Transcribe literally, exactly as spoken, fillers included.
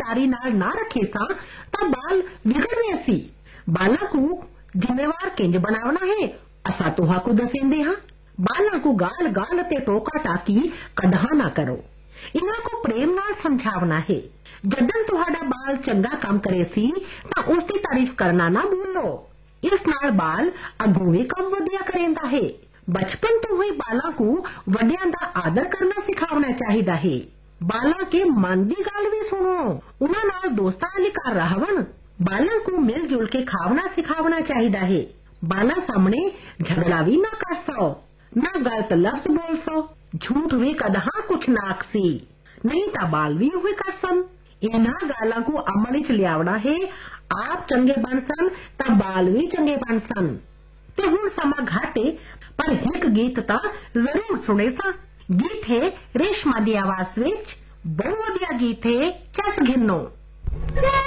जिम्मेदारी नाल ना रखे सा तां बाल विगड़ने सी। बालां को जिम्मेवार किंज बनावना है असा तुहाकू दसेंदे हां। बालां को गाल गाल ते टोका टाकी कदहा ना करो। इन्हां को प्रेम नाल समझावना है। जदन तुहाडा बाल चंगा काम करे सी तां उसकी तारीफ करना ना भूलो। इस नाल बाल अगों भी काम वधिया करेंदा है। बचपन तो ही बालां को वड्डियां दा आदर करना सिखावना चाहिदा है। बालां के मन दी गल भी सुनो, उन्हां नाल दोस्तां वाली घर रहवन। बालां को मिलजुल के खावना सिखावना चाहिदा है। बालां सामने झगड़ा भी ना कर सो, ना गलत लफ्ज बोल सो, झूठ भी कदहा कुछ ना आखसी, नहीं ता बाल भी उही कर सन। इन्हां गालां को अमल विच लियावना है। आप चंगे बन सन ता बाल भी चंगे बन सन। ते हुण समा घट है पर एक गीत ता जरूर सुने सा। गीत है रेशमा दी आवाज विच, बहुत वधिया गीत है, चस घिन्नो।